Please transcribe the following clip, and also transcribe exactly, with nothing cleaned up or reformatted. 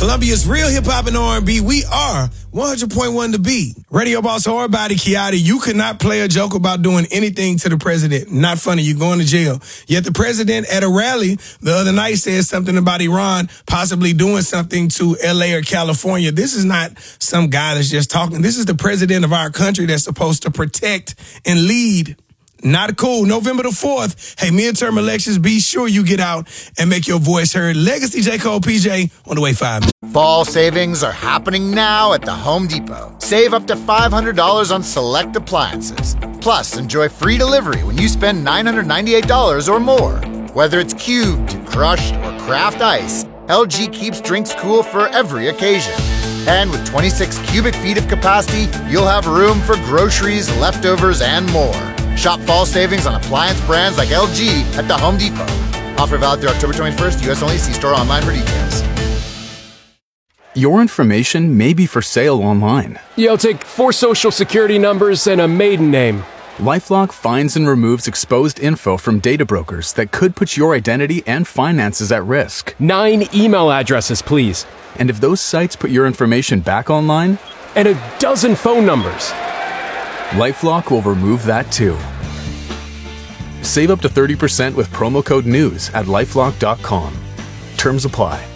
Columbia's real hip-hop and R and B. We are one hundred point one The Beat. Radio boss hard body Kiadi, you could not play a joke about doing anything to the president. Not funny. You're going to jail. Yet the president at a rally the other night said something about Iran possibly doing something to L A or California. This is not some guy that's just talking. This is the president of our country that's supposed to protect and lead. Not cool. November the fourth. Hey, midterm elections, be sure you get out and make your voice heard. Legacy J. Cole, P J, on the way five. Fall savings are happening now at the Home Depot. Save up to five hundred dollars on select appliances. Plus, enjoy free delivery when you spend nine hundred ninety-eight dollars or more. Whether it's cubed, crushed, or craft ice, L G keeps drinks cool for every occasion. And with twenty-six cubic feet of capacity, you'll have room for groceries, leftovers, and more. Shop fall savings on appliance brands like L G at the Home Depot. Offer valid through October twenty-first, U S only. See store online for details. Your information may be for sale online. Yeah, I'll take four social security numbers and a maiden name. LifeLock finds and removes exposed info from data brokers that could put your identity and finances at risk. Nine email addresses, please. And if those sites put your information back online? And a dozen phone numbers. LifeLock will remove that too. Save up to thirty percent with promo code NEWS at lifelock dot com. Terms apply.